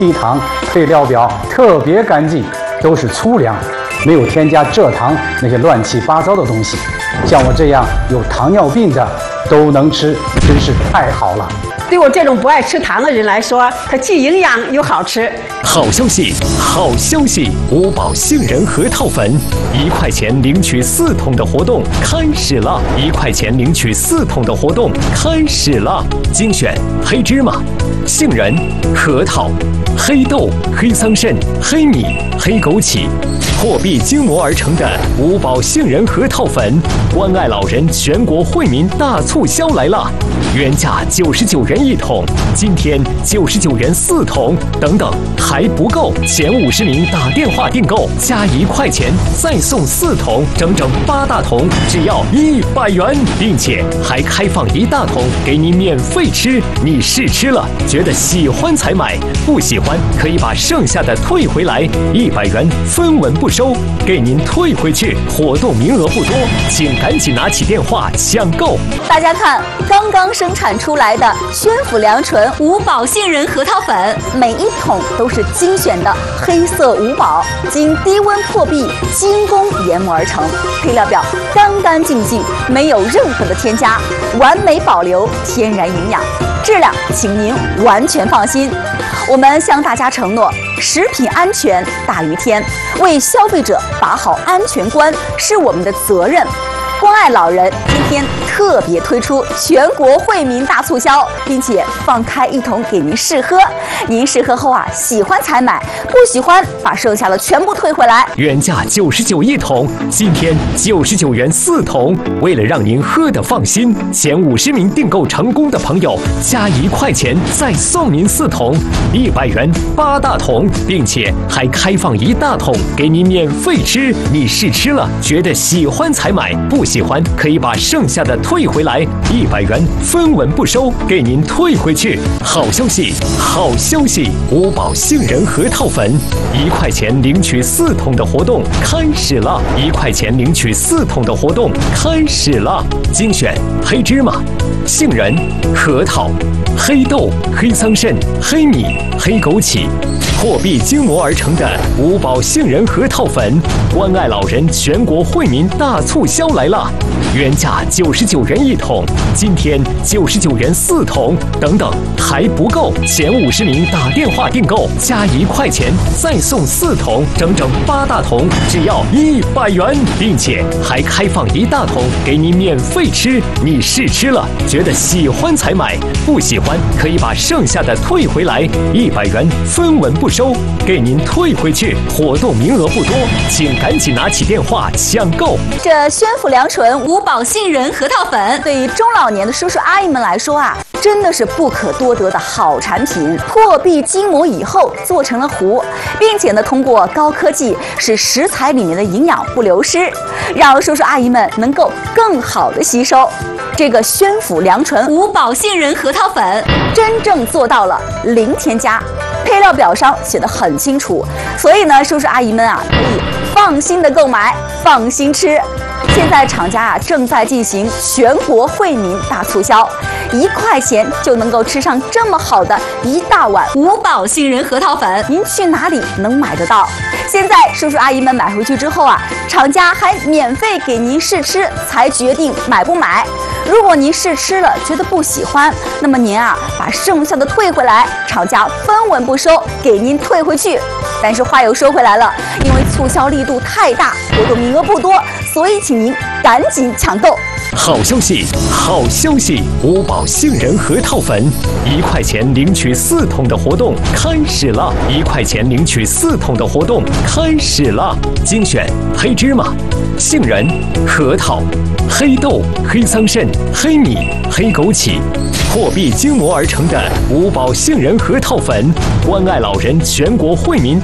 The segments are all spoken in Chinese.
低糖，配料表特别干净，都是粗粮，没有添加蔗糖那些乱七八糟的东西。像我这样有糖尿病的都能吃，真是太好了。 对我这种不爱吃糖的人来说，它既营养又好吃。 好消息，好消息！五宝杏仁核桃粉，1块钱领取4桶的活动开始了！1块钱领取4桶的活动开始了！精选黑芝麻、杏仁、核桃、黑豆、黑桑葚、黑米、黑枸杞。货币精磨而成的五宝杏仁核桃粉，关爱老人全国惠民大促销来了！原价99元1桶，今天99元4桶，等等还不够，前50名打电话订购加1块钱再送4桶，整整8大桶，只要100元，并且还开放1大桶给你免费吃。你试吃了，觉得喜欢才买，不喜欢可以把剩下的退回来，100元分文不收，给您退回去。活动名额不多，请赶紧拿起电话抢购。 大家看，刚刚生产出来的宣府良醇五宝杏仁核桃粉，每1桶都是精选的黑色五宝，经低温破壁精工研磨而成，配料表干干净净，没有任何的添加，完美保留天然营养，质量请您完全放心。我们向大家承诺，食品安全大于天，为消费者把好安全关是我们的责任。关爱老人今天特别推出全国惠民大促销，并且放开1桶给您试喝。您试喝后喜欢才买，不喜欢把剩下的全部退回来。 原价991桶，今天99元4桶。为了让您喝得放心，前50名订购成功的朋友加1块钱再送您4桶，100元8大桶，并且还开放1大桶给您免费吃。你试吃了，觉得喜欢才买，不喜欢可以把剩下的退回来，100元分文不收，给您退回去。好消息，好消息！五宝杏仁核桃粉，1块钱领取4桶的活动开始了！1块钱领取4桶的活动开始了！精选黑芝麻、杏仁、核桃、黑豆、黑桑葚、黑米、黑枸杞。货币精磨而成的五宝杏仁核桃粉，关爱老人全国惠民大促销来了！原价99元1桶，今天99元4桶，等等还不够，前50名打电话订购加1块钱再送4桶，整整8大桶，只要100元，并且还开放1大桶给你免费吃。你试吃了，觉得喜欢才买，不喜欢可以把剩下的退回来，100元分文不收，给您退回去。活动名额不多，请赶紧拿起电话抢购。 这宣府良醇五宝杏仁核桃粉，对于中老年的叔叔阿姨们来说真的是不可多得的好产品。破壁精磨以后做成了糊，并且呢，通过高科技使食材里面的营养不流失，让叔叔阿姨们能够更好的吸收。这个宣府良醇五宝杏仁核桃粉真正做到了零添加，配料表上写得很清楚，所以呢，叔叔阿姨们可以放心的购买，放心吃。现在厂家正在进行全国惠民大促销，1块钱就能够吃上这么好的一大碗五宝杏仁核桃粉，您去哪里能买得到？现在叔叔阿姨们买回去之后厂家还免费给您试吃，才决定买不买。如果您试吃了觉得不喜欢，那么您把剩下的退回来，厂家分文不收，给您退回去。但是话又说回来了，因为促销力度太大，活动名额不多，所以请您赶紧抢购。 好消息，好消息！五宝杏仁核桃粉，1块钱领取4桶的活动开始了！1块钱领取4桶的活动开始了！精选黑芝麻、杏仁、核桃、黑豆、黑桑葚、黑米、黑枸杞。货币精磨而成的五宝杏仁核桃粉，关爱老人全国惠民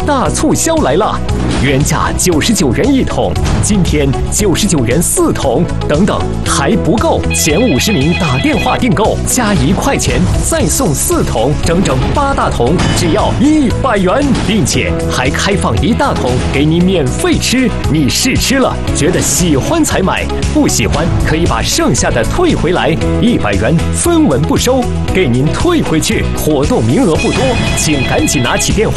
大促销来了，原价99元1桶，今天99元4桶，等等还不够，前50名打电话订购加1块钱再送4桶，整整8大桶，只要100元，并且还开放1大桶给你免费吃。你试吃了，觉得喜欢才买，不喜欢可以把剩下的退回来，100元分文不收，给您退回去。活动名额不多，请赶紧拿起电话